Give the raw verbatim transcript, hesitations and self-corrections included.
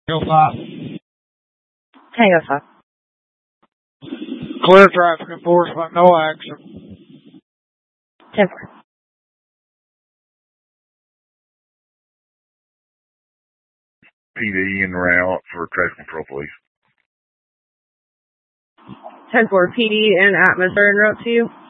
Hill five. Tango five. Clear traffic enforcement, no action. ten four. P D en route for traffic control police. ten four. P D and Atmos are en route to you.